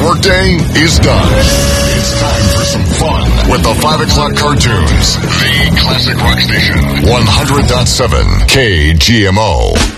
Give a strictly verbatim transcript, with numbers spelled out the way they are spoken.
workday is done. It's time for some fun with the five o'clock cartoons. The Classic Rock Station, one hundred point seven K G M O.